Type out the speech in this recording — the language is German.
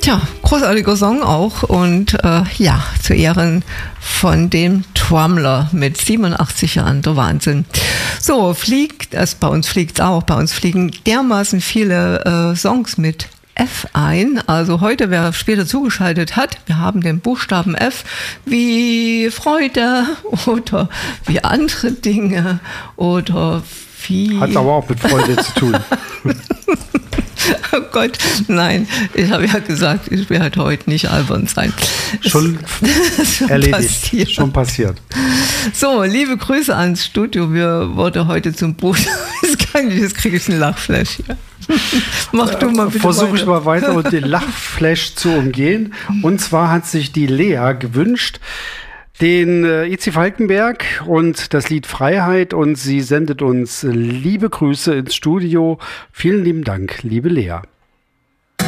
Tja, großartiger Song auch und zu Ehren von dem Trommler mit 87 Jahren, der Wahnsinn. So, bei uns fliegt es auch, bei uns fliegen dermaßen viele Songs mit F ein. Also heute, wer später zugeschaltet hat, wir haben den Buchstaben F wie Freude oder wie andere Dinge oder wie... Hat aber auch mit Freude zu tun. Oh Gott, nein, ich habe ja gesagt, ich werde heute nicht albern sein. Schon erledigt, schon passiert. So, liebe Grüße ans Studio, wir wurden heute zum Buch. Jetzt kriege ich einen Lachflash hier. Mach du mal bitte Versuche ich mal weiter und den Lachflash zu umgehen. Und zwar hat sich die Lea gewünscht, den IC Falkenberg und das Lied Freiheit, und sie sendet uns liebe Grüße ins Studio. Vielen lieben Dank, liebe Lea.